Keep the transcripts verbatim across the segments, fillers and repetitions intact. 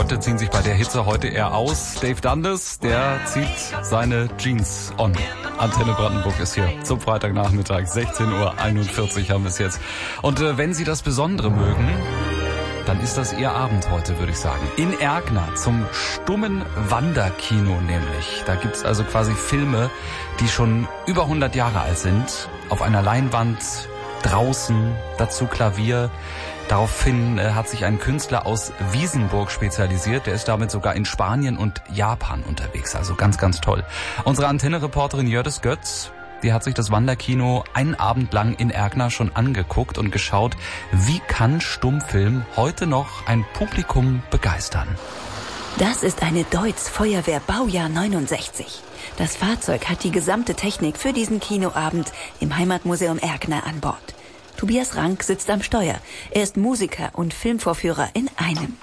Leute ziehen sich bei der Hitze heute eher aus. Dave Dundas, der zieht seine Jeans on. Antenne Brandenburg ist hier zum Freitagnachmittag. sechzehn Uhr einundvierzig haben wir es jetzt. Und äh, wenn Sie das Besondere mögen, dann ist das Ihr Abend heute, würde ich sagen. In Erkner zum stummen Wanderkino nämlich. Da gibt's also quasi Filme, die schon über hundert Jahre alt sind. Auf einer Leinwand, draußen, dazu Klavier. Daraufhin äh, hat sich ein Künstler aus Wiesenburg spezialisiert. Der ist damit sogar in Spanien und Japan unterwegs. Also ganz, ganz toll. Unsere Antenne-Reporterin Jördis Götz, die hat sich das Wanderkino einen Abend lang in Erkner schon angeguckt und geschaut, wie kann Stummfilm heute noch ein Publikum begeistern. Das ist eine Deutz Feuerwehr Baujahr neunundsechzig. Das Fahrzeug hat die gesamte Technik für diesen Kinoabend im Heimatmuseum Erkner an Bord. Tobias Rank sitzt am Steuer. Er ist Musiker und Filmvorführer in einem.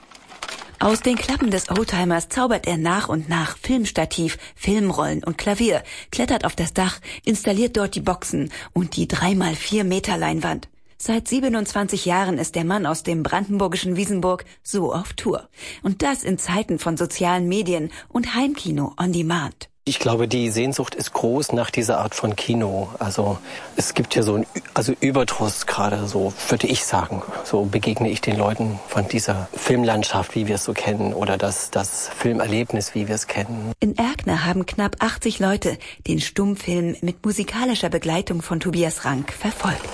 Aus den Klappen des Oldtimers zaubert er nach und nach Filmstativ, Filmrollen und Klavier, klettert auf das Dach, installiert dort die Boxen und die drei mal vier Meter Leinwand. Seit siebenundzwanzig Jahren ist der Mann aus dem brandenburgischen Wiesenburg so auf Tour. Und das in Zeiten von sozialen Medien und Heimkino on Demand. Ich glaube, die Sehnsucht ist groß nach dieser Art von Kino. Also es gibt ja so einen also Überdruss gerade, so würde ich sagen. So begegne ich den Leuten von dieser Filmlandschaft, wie wir es so kennen, oder das, das Filmerlebnis, wie wir es kennen. In Erkner haben knapp achtzig Leute den Stummfilm mit musikalischer Begleitung von Tobias Rank verfolgt.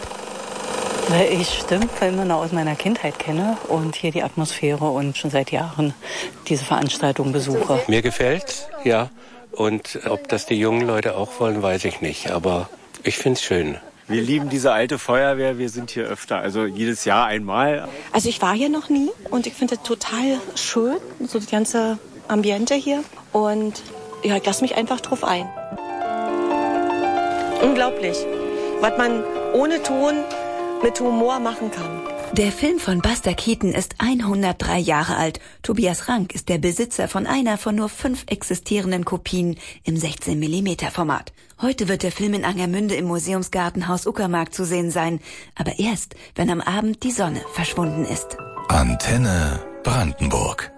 Weil ich Stummfilme noch aus meiner Kindheit kenne und hier die Atmosphäre und schon seit Jahren diese Veranstaltung besuche. Mir gefällt, ja. Und ob das die jungen Leute auch wollen, weiß ich nicht. Aber ich finde es schön. Wir lieben diese alte Feuerwehr. Wir sind hier öfter, also jedes Jahr einmal. Also ich war hier noch nie und ich finde es total schön, so das ganze Ambiente hier. Und ja, ich lasse mich einfach drauf ein. Unglaublich, was man ohne Ton mit Humor machen kann. Der Film von Buster Keaton ist hundertdrei Jahre alt. Tobias Rank ist der Besitzer von einer von nur fünf existierenden Kopien im sechzehn Millimeter Format. Heute wird der Film in Angermünde im Museumsgartenhaus Uckermark zu sehen sein. Aber erst, wenn am Abend die Sonne verschwunden ist. Antenne Brandenburg.